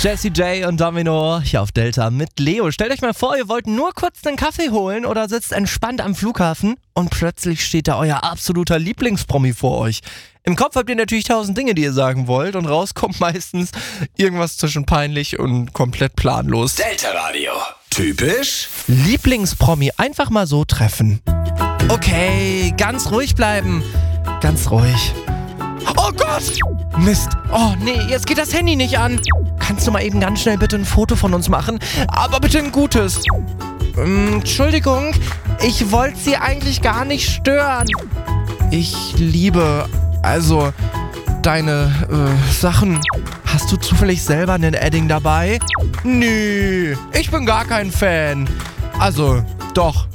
Jessie J und Domino hier auf Delta mit Leo. Stellt euch mal vor, ihr wollt nur kurz einen Kaffee holen oder sitzt entspannt am Flughafen und plötzlich steht da euer absoluter Lieblingspromi vor euch. Im Kopf habt ihr natürlich 1000 Dinge, die ihr sagen wollt und rauskommt meistens irgendwas zwischen peinlich und komplett planlos. Delta Radio. Typisch Lieblingspromi einfach mal so treffen. Okay, ganz ruhig bleiben. Ganz ruhig. Oh Gott! Mist. Oh nee, jetzt geht das Handy nicht an. Kannst du mal eben ganz schnell bitte ein Foto von uns machen? Aber bitte ein gutes. Entschuldigung, ich wollte Sie eigentlich gar nicht stören. Ich liebe, deine Sachen. Hast du zufällig selber einen Edding dabei? Nee, ich bin gar kein Fan. Also, doch.